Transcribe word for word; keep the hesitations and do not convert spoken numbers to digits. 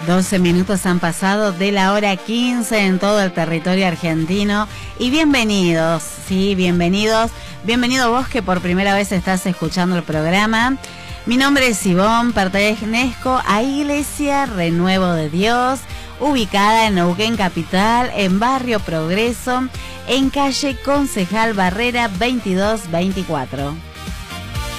doce minutos han pasado de la hora quince en todo el territorio argentino. Y bienvenidos, sí, bienvenidos. Bienvenido vos que por primera vez estás escuchando el programa. Mi nombre es Ivonne, pertenezco a Iglesia Renuevo de Dios, ubicada en Neuquén Capital, en Barrio Progreso, en calle Concejal Barrera veintidós veinticuatro.